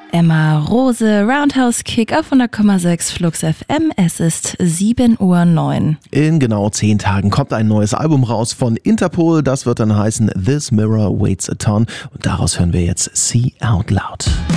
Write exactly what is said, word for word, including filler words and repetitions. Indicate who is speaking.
Speaker 1: Emma Rose, Roundhouse Kick auf hundert Komma sechs Flux F M. Es ist sieben Uhr neun.
Speaker 2: In genau zehn Tagen kommt ein neues Album raus von Interpol. Das wird dann heißen This Mirror Waits a Ton. Und daraus hören wir jetzt See Out Loud.